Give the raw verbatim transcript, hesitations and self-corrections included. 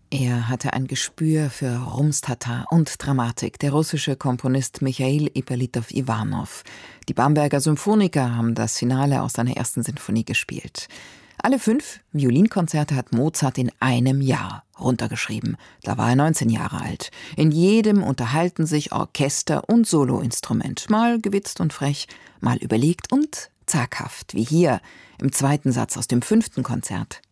Er hatte ein Gespür für Rumstata und Dramatik, der russische Komponist Michail Ippolitow-Iwanow. Die Bamberger Symphoniker haben das Finale aus seiner ersten Sinfonie gespielt. Alle fünf Violinkonzerte hat Mozart in einem Jahr runtergeschrieben. Da war er neunzehn Jahre alt. In jedem unterhalten sich Orchester und Soloinstrument. Mal gewitzt und frech, mal überlegt und zaghaft, wie hier im zweiten Satz aus dem fünften Konzert.